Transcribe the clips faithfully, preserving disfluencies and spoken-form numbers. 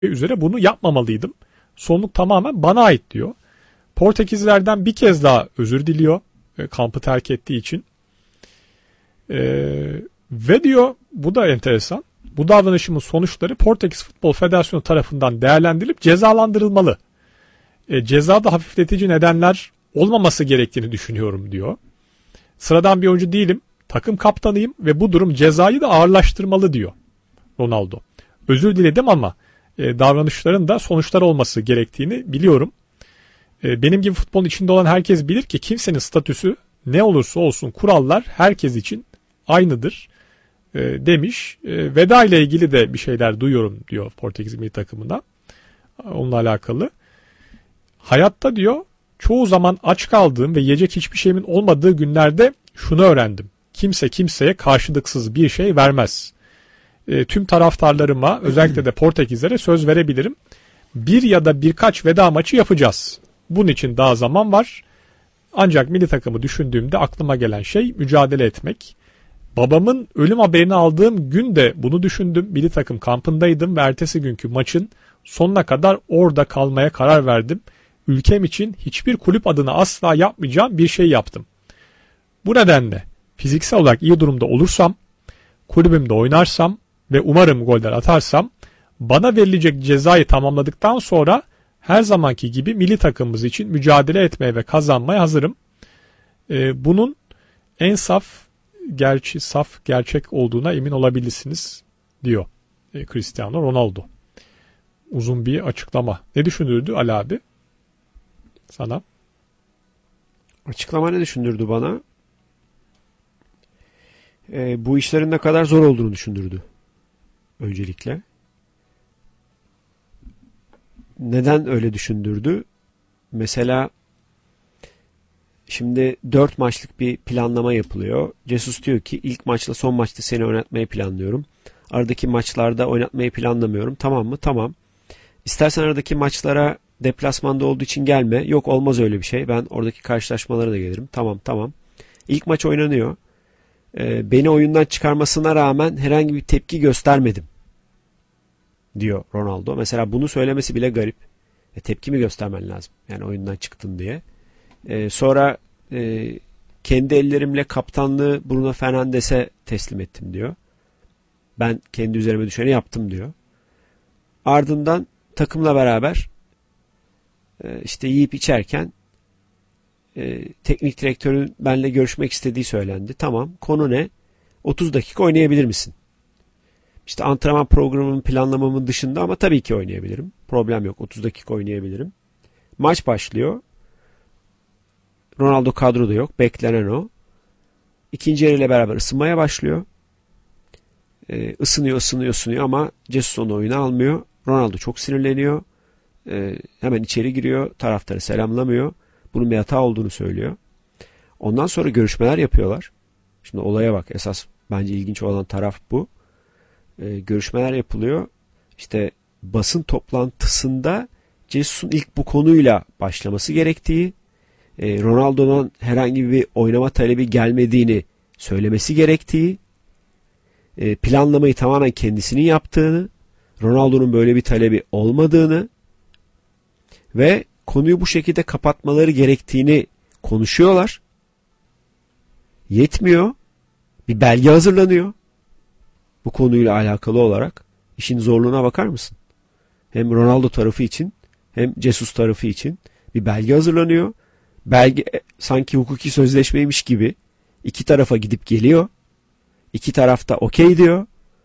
üzere bunu yapmamalıydım. Sorumluluk tamamen bana ait diyor. Portekizlerden bir kez daha özür diliyor e, kampı terk ettiği için. E, ve diyor, bu da enteresan, bu davranışımın sonuçları Portekiz Futbol Federasyonu tarafından değerlendirilip cezalandırılmalı. E, cezada hafifletici nedenler olmaması gerektiğini düşünüyorum diyor. Sıradan bir oyuncu değilim, takım kaptanıyım ve bu durum cezayı da ağırlaştırmalı diyor Ronaldo. Özür diledim ama e, davranışların da sonuçlar olması gerektiğini biliyorum. E, benim gibi futbolun içinde olan herkes bilir ki kimsenin statüsü ne olursa olsun kurallar herkes için aynıdır e, demiş. E, veda ile ilgili de bir şeyler duyuyorum diyor Portekiz milli takımına. Onunla alakalı. Hayatta diyor çoğu zaman aç kaldığım ve yiyecek hiçbir şeyimin olmadığı günlerde şunu öğrendim. Kimse kimseye karşılıksız bir şey vermez. E, tüm taraftarlarıma, özellikle de Portekizlere söz verebilirim. Bir ya da birkaç veda maçı yapacağız. Bunun için daha zaman var. Ancak milli takımı düşündüğümde aklıma gelen şey mücadele etmek. Babamın ölüm haberini aldığım gün de bunu düşündüm. Milli takım kampındaydım ve ertesi günkü maçın sonuna kadar orada kalmaya karar verdim. Ülkem için hiçbir kulüp adına asla yapmayacağım bir şey yaptım. Bu nedenle fiziksel olarak iyi durumda olursam, kulübümde oynarsam ve umarım goller atarsam, bana verilecek cezayı tamamladıktan sonra her zamanki gibi milli takımımız için mücadele etmeye ve kazanmaya hazırım. Ee, bunun en saf, gerçi saf gerçek olduğuna emin olabilirsiniz diyor e, Cristiano Ronaldo. Uzun bir açıklama. Ne düşündürdü Ali abi sana? Açıklama ne düşündürdü bana? Ee, bu işlerin ne kadar zor olduğunu düşündürdü. Öncelikle. Neden öyle düşündürdü? Mesela şimdi dört maçlık bir planlama yapılıyor. Jesus diyor ki ilk maçla son maçta seni oynatmayı planlıyorum. Aradaki maçlarda oynatmayı planlamıyorum. Tamam mı? Tamam. İstersen aradaki maçlara deplasmanda olduğu için gelme. Yok, olmaz öyle bir şey. Ben oradaki karşılaşmalara da gelirim. Tamam tamam. İlk maç oynanıyor. Ee, beni oyundan çıkarmasına rağmen herhangi bir tepki göstermedim diyor Ronaldo. Mesela bunu söylemesi bile garip. E, tepki mi göstermen lazım? Yani oyundan çıktın diye. E, sonra e, kendi ellerimle kaptanlığı Bruno Fernandes'e teslim ettim diyor. Ben kendi üzerime düşeni yaptım diyor. Ardından takımla beraber e, işte yiyip içerken e, teknik direktörün benimle görüşmek istediği söylendi. Tamam, konu ne? otuz dakika oynayabilir misin? İşte antrenman programımın planlamamın dışında ama tabii ki oynayabilirim. Problem yok. otuz dakika oynayabilirim. Maç başlıyor. Ronaldo kadroda yok. Beklenen o. İkinci yarıyla beraber ısınmaya başlıyor. Ee, ısınıyor, ısınıyor, ısınıyor ama Jesus onu oyuna almıyor. Ronaldo çok sinirleniyor. Ee, hemen içeri giriyor. Taraftarı selamlamıyor. Bunun bir hata olduğunu söylüyor. Ondan sonra görüşmeler yapıyorlar. Şimdi olaya bak. Esas bence ilginç olan taraf bu. Ee, görüşmeler yapılıyor. İşte basın toplantısında Jesus'un ilk bu konuyla başlaması gerektiği, e, Ronaldo'dan herhangi bir oynama talebi gelmediğini söylemesi gerektiği, e, planlamayı tamamen kendisinin yaptığını, Ronaldo'nun böyle bir talebi olmadığını ve konuyu bu şekilde kapatmaları gerektiğini konuşuyorlar. Yetmiyor. Bir belge hazırlanıyor. Bu konuyla alakalı olarak. İşin zorluğuna bakar mısın? Hem Ronaldo tarafı için hem Jesus tarafı için bir belge hazırlanıyor. Belge sanki hukuki sözleşmeymiş gibi iki tarafa gidip geliyor. İki taraf da okey diyor.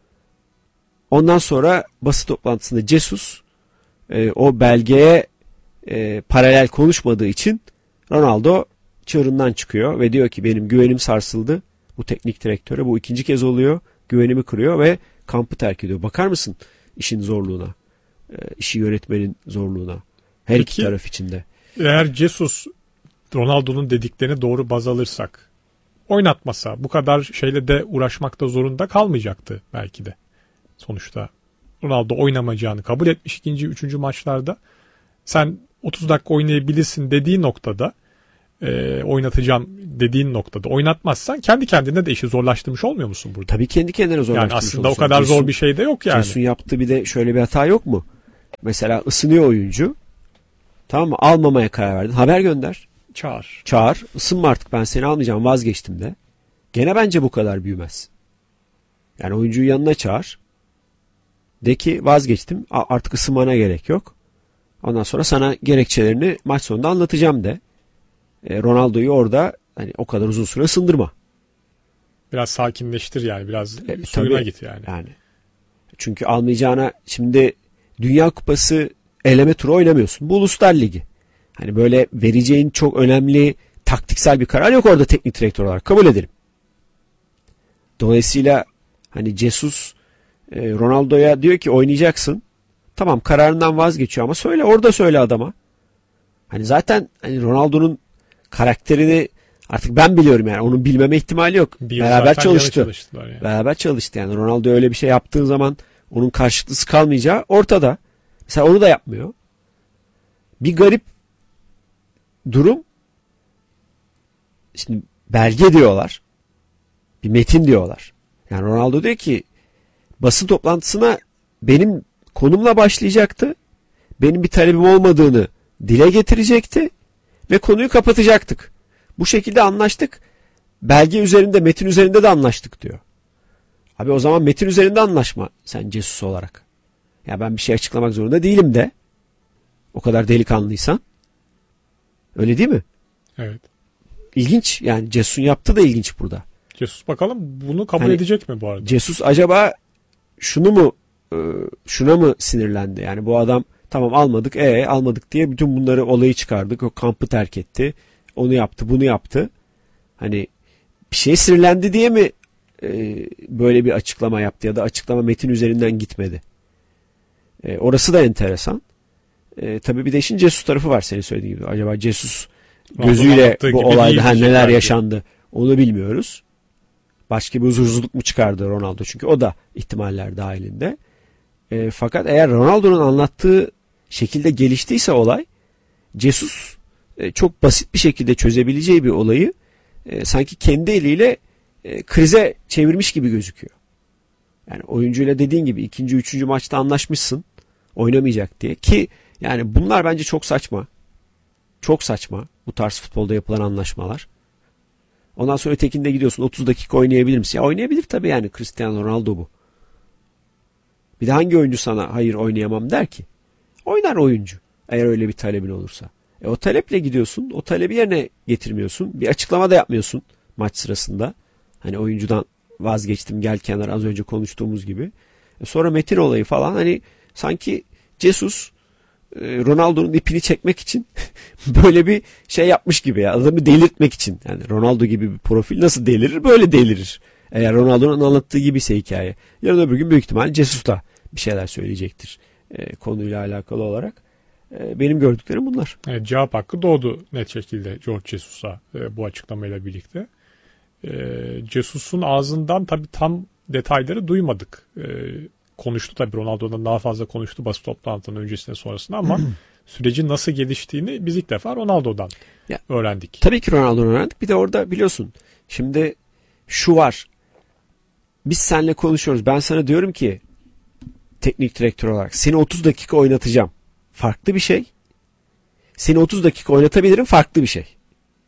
Ondan sonra basın toplantısında Jesus e, o belgeye e, paralel konuşmadığı için Ronaldo çığırından çıkıyor ve diyor ki benim güvenim sarsıldı. Bu teknik direktöre bu ikinci kez oluyor. Güvenimi kırıyor ve kampı terk ediyor. Bakar mısın işin zorluğuna? E, işi yönetmenin zorluğuna. Her Peki, iki taraf içinde. Eğer Jesus Ronaldo'nun dediklerini doğru baz alırsak, oynatmasa bu kadar şeyle de uğraşmakta zorunda kalmayacaktı belki de. Sonuçta Ronaldo oynamayacağını kabul etmiş ikinci, üçüncü maçlarda. Sen otuz dakika oynayabilirsin dediği noktada, e, oynatacağım dediğin noktada oynatmazsan kendi kendine de işi zorlaştırmış olmuyor musun burada? Tabii kendi kendine zorlaştırmış Yani aslında olursun. o kadar Jesus'un, zor bir şey de yok yani. Jesus'un yaptığı bir de şöyle bir hata yok mu? Mesela ısınıyor oyuncu. Tamam mı? Almamaya karar verdin. Haber gönder. Çağır. Çağır. Isınma artık, ben seni almayacağım, vazgeçtim de. Gene bence bu kadar büyümez. Yani oyuncuyu yanına çağır. De ki vazgeçtim, artık ısınmana gerek yok. Ondan sonra sana gerekçelerini maç sonunda anlatacağım de. E, Ronaldo'yu orada hani o kadar uzun süre ısındırma. Biraz sakinleştir yani. Biraz E, suyuna tabii, git yani. yani. Çünkü almayacağına, şimdi Dünya Kupası eleme turu oynamıyorsun. Bu Uluslar Ligi. Hani böyle vereceğin çok önemli taktiksel bir karar yok orada teknik direktör olarak. Kabul edelim. Dolayısıyla hani Jesus e, Ronaldo'ya diyor ki oynayacaksın. Tamam, kararından vazgeçiyor ama söyle, orada söyle adama. Hani zaten hani Ronaldo'nun karakterini artık ben biliyorum yani. Onun bilmeme ihtimali yok. Bir yıl Beraber zaten çalıştı. yani. Beraber çalıştı yani. Ronaldo öyle bir şey yaptığı zaman onun karşılıklısı kalmayacağı ortada. Mesela onu da yapmıyor. Bir garip durum. Şimdi belge diyorlar. Bir metin diyorlar. Yani Ronaldo diyor ki basın toplantısına benim konumla başlayacaktı. Benim bir talebim olmadığını dile getirecekti ve konuyu kapatacaktık. Bu şekilde anlaştık. Belge üzerinde, metin üzerinde de anlaştık diyor. Abi o zaman metin üzerinde anlaşma sen Jesus olarak. Ya ben bir şey açıklamak zorunda değilim de. O kadar delikanlıysan. Öyle değil mi? Evet. İlginç yani, Jesus'un yaptığı da ilginç burada. Jesus bakalım bunu kabul hani, edecek mi bu arada? Jesus acaba şunu mu şuna mı sinirlendi? Yani bu adam tamam almadık e almadık diye bütün bunları, olayı çıkardık. O kampı terk etti. Onu yaptı, bunu yaptı. Hani bir şeye sinirlendi diye mi e, böyle bir açıklama yaptı ya da açıklama metin üzerinden gitmedi? E, orası da enteresan. E, tabii bir de işin Jesus tarafı var senin söylediğin gibi. Acaba Jesus gözüyle bu olayda ha, neler yaşandı onu bilmiyoruz. Başka bir huzursuzluk mu çıkardı Ronaldo? Çünkü o da ihtimaller dahilinde. E, fakat eğer Ronaldo'nun anlattığı şekilde geliştiyse olay, Jesus e, çok basit bir şekilde çözebileceği bir olayı e, sanki kendi eliyle e, krize çevirmiş gibi gözüküyor. Yani oyuncuyla dediğin gibi ikinci, üçüncü maçta anlaşmışsın oynamayacak diye, ki yani bunlar bence çok saçma. Çok saçma bu tarz futbolda yapılan anlaşmalar. Ondan sonra ötekinde gidiyorsun otuz dakika oynayabilir misin? Ya oynayabilir tabii yani, Cristiano Ronaldo bu. Bir de hangi oyuncu sana hayır oynayamam der ki? Oynar oyuncu eğer öyle bir talebin olursa. E o taleple gidiyorsun, o talebi yerine getirmiyorsun. Bir açıklama da yapmıyorsun maç sırasında. Hani oyuncudan vazgeçtim gel kenara, az önce konuştuğumuz gibi. E sonra metin olayı falan, hani sanki Jesus Ronaldo'nun ipini çekmek için böyle bir şey yapmış gibi ya. Adamı delirtmek için. Yani Ronaldo gibi bir profil nasıl delirir? Böyle delirir. Eğer Ronaldo'nun anlattığı gibiyse hikaye. Yarın öbür gün büyük ihtimalle Jesus da bir şeyler söyleyecektir e, konuyla alakalı olarak. E, benim gördüklerim bunlar. Evet, cevap hakkı doğdu net şekilde George Jesus'a e, bu açıklamayla birlikte. E, Jesus'un ağzından tabii tam detayları duymadık. E, konuştu tabii, Ronaldo'dan daha fazla konuştu basın toplantısının öncesinde sonrasında ama sürecin nasıl geliştiğini biz ilk defa Ronaldo'dan ya, öğrendik. Tabii ki Ronaldo'dan öğrendik. Bir de orada biliyorsun şimdi şu var. Biz seninle konuşuyoruz. Ben sana diyorum ki teknik direktör olarak seni otuz dakika oynatacağım. Farklı bir şey. Seni otuz dakika oynatabilirim, farklı bir şey.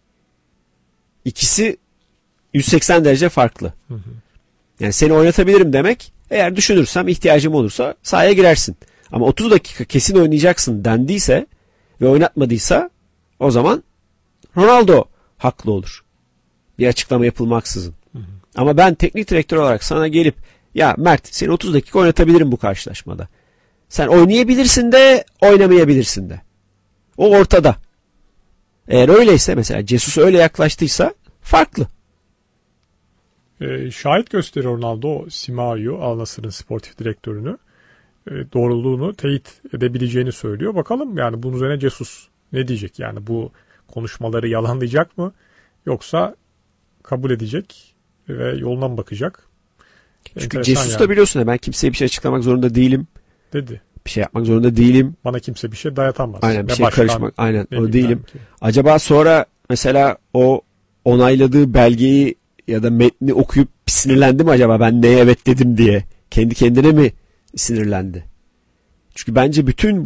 İkisi yüz seksen derece farklı. Hı hı. Yani seni oynatabilirim demek, eğer düşünürsem ihtiyacım olursa sahaya girersin. Ama otuz dakika kesin oynayacaksın dendiyse ve oynatmadıysa o zaman Ronaldo haklı olur. Bir açıklama yapılmaksızın. Hı hı. Ama ben teknik direktör olarak sana gelip ya Mert seni otuz dakika oynatabilirim bu karşılaşmada. Sen oynayabilirsin de oynamayabilirsin de. O ortada. Eğer öyleyse, mesela Jesus öyle yaklaştıysa farklı. E, şahit gösteriyor Ronaldo Simario, Al Nassr'ın sportif direktörünü. E, doğruluğunu teyit edebileceğini söylüyor. Bakalım yani bunun üzerine Jesus ne diyecek? Yani bu konuşmaları yalanlayacak mı? Yoksa kabul edecek ve yoluna mı bakacak? Çünkü Enteresan Jesus yani. da biliyorsun ya, ben kimseye bir şey açıklamak zorunda değilim. Dedi. Bir şey yapmak zorunda değilim. Bana kimse bir şey dayatamaz. Aynen, bir ne şey başkan, karışmak. Aynen o değilim. Ki. Acaba sonra mesela o onayladığı belgeyi ya da metni okuyup sinirlendi mi acaba, ben neye evet dedim diye? Kendi kendine mi sinirlendi? Çünkü bence bütün